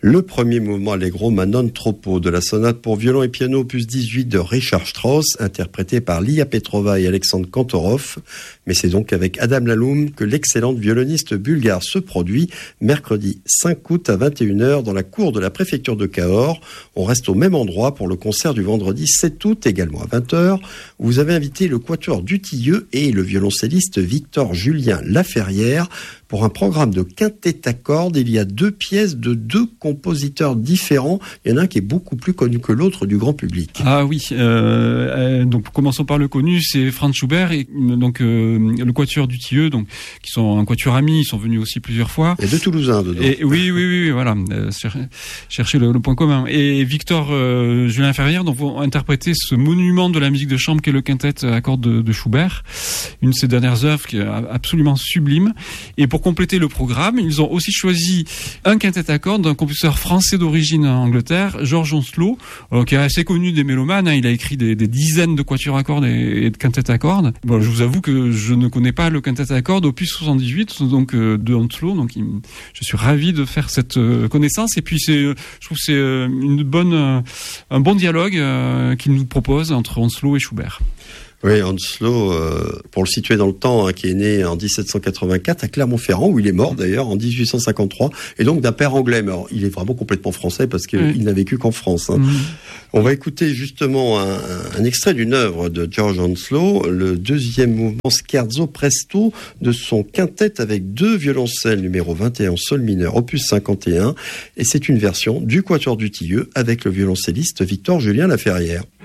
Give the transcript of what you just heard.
Le premier mouvement Allegro ma non troppo de la sonate pour violon et piano opus 18 de Richard Strauss, interprété par Lia Petrova et Alexandre Kantorov. Mais c'est donc avec Adam Laloum que l'excellente violoniste bulgare se produit mercredi 5 août à 21h dans la cour de la préfecture de Cahors. On reste au même endroit pour le concert du vendredi 7 août, également à 20h, où vous avez invité le quatuor Dutilleux et le violoncelliste Victor-Julien Laferrière pour un programme de quintet à cordes. Il y a 2 pièces de 2 compositeurs différents. Il y en a un qui est beaucoup plus connu que l'autre du grand public. Ah oui, donc commençons par le connu, c'est Franz Schubert et donc le quatuor Dutilleux, donc qui sont un quatuor ami, ils sont venus aussi plusieurs fois. Il y a 2 Toulousains dedans. Et oui, voilà, chercher le point commun. Et Victor Julien Laferrière donc vont interpréter ce monument de la musique de chambre qu'est le quintet à cordes de Schubert, une de ses dernières œuvres qui est absolument sublime. Et pour compléter le programme, ils ont aussi choisi un quintet à cordes d'un compositeur français d'origine en Angleterre, George Onslow, qui est assez connu des mélomanes. Hein. Il a écrit des dizaines de quatuors à cordes et de quintets à cordes. Bon, je vous avoue que je ne connais pas le quintet à cordes opus 78, donc de Onslow. Donc, je suis ravi de faire cette connaissance. Et puis, je trouve que c'est un bon dialogue qu'il nous propose entre Onslow et Schubert. Oui, Onslow, pour le situer dans le temps, hein, qui est né en 1784 à Clermont-Ferrand, où il est mort d'ailleurs en 1853, et donc d'un père anglais. Mais alors, il est vraiment complètement français parce qu'il n'a vécu qu'en France. Hein. On va écouter justement un extrait d'une œuvre de George Onslow, le 2e mouvement Scherzo Presto de son quintet avec 2 violoncelles numéro 21 sol mineur, opus 51, et c'est une version du quatuor Dutilleux avec le violoncelliste Victor-Julien Laferrière.